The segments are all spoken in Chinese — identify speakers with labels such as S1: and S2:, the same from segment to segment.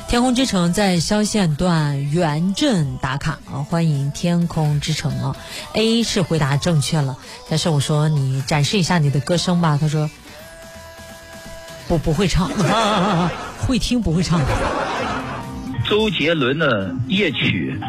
S1: 天空之城在萧县段原镇打卡啊，欢迎天空之城啊。A 是回答正确了，但是我说你展示一下你的歌声吧，他说不会唱，会听不会唱。
S2: 周杰伦的夜曲。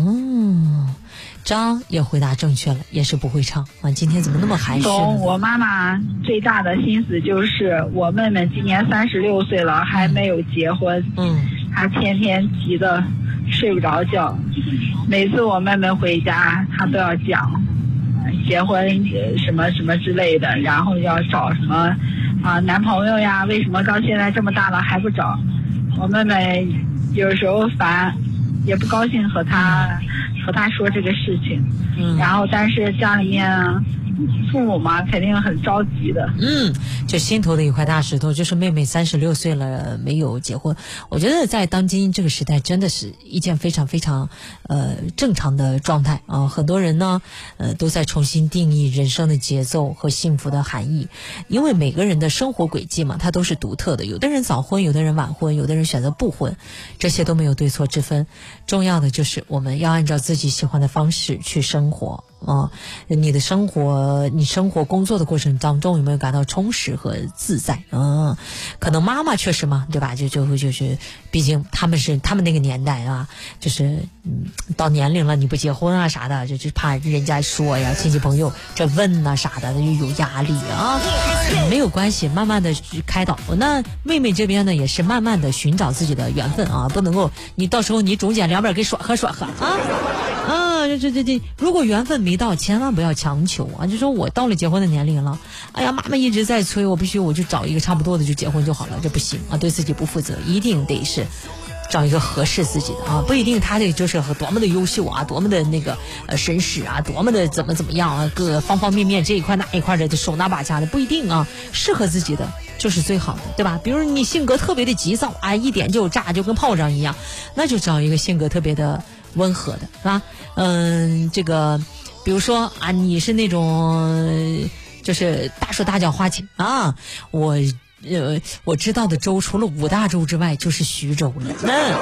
S1: 张也回答正确了，也是不会唱啊。今天怎么那么含蓄呢？
S3: 我妈妈最大的心思就是我妹妹今年36岁了，还没有结婚。她天天急得睡不着觉。每次我妹妹回家，她都要讲结婚什么什么之类的，然后要找什么男朋友呀，为什么到现在这么大了还不找？我妹妹有时候烦，也不高兴和她说这个事情。然后但是家里面父母嘛肯定很着急的。
S1: 就心头的一块大石头，就是妹妹36岁了没有结婚。我觉得在当今这个时代真的是一件非常非常正常的状态啊。很多人呢都在重新定义人生的节奏和幸福的含义，因为每个人的生活轨迹嘛，它都是独特的，有的人早婚，有的人晚婚，有的人选择不婚，这些都没有对错之分。重要的就是我们要按照自己喜欢的方式去生活啊。你的生活，你生活工作的过程当中有没有感到充实和自在？可能妈妈确实嘛，对吧？就是毕竟他们那个年代啊，就是到年龄了你不结婚啊啥的，就怕人家说呀，亲戚朋友这问啊啥的，就有压力啊。没有关系，慢慢的开导。那妹妹这边呢，也是慢慢的寻找自己的缘分啊，不能够你到时候你中间两边给耍喝啊。这，如果缘分没到，千万不要强求啊！就说我到了结婚的年龄了，哎呀，妈妈一直在催我，必须我就找一个差不多的就结婚就好了，这不行啊，对自己不负责，一定得是找一个合适自己的啊，不一定他这就是多么的优秀啊，多么的那个绅士啊，多么的怎么样啊，各方方面面这一块那一块的手拿把掐的，不一定啊，适合自己的就是最好的，对吧？比如你性格特别的急躁啊，一点就炸，就跟炮仗一样，那就找一个性格特别的温和的，是吧？这个比如说啊，你是那种就是大手大脚花钱啊，我知道的州除了5大洲之外就是徐州了。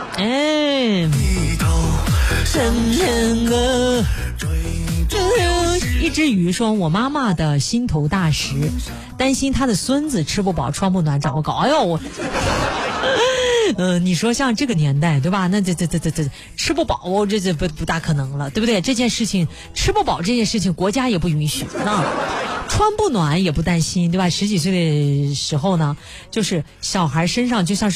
S1: 一只鱼说，我妈妈的心头大石，担心她的孙子吃不饱穿不暖长不高。哎呦你说像这个年代对吧，那这吃不饱这不大可能了，对不对？这件事情吃不饱这件事情国家也不允许啊，穿不暖也不担心，对吧？10几岁的时候呢，就是小孩身上就像是